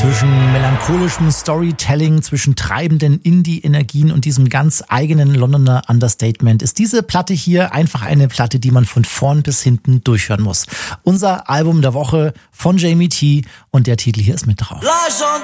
Zwischen melancholischem Storytelling, zwischen treibenden Indie-Energien und diesem ganz eigenen Londoner Understatement ist diese Platte hier einfach eine Platte, die man von vorn bis hinten durchhören muss. Unser Album der Woche von Jamie T und der Titel hier ist mit drauf. L'argent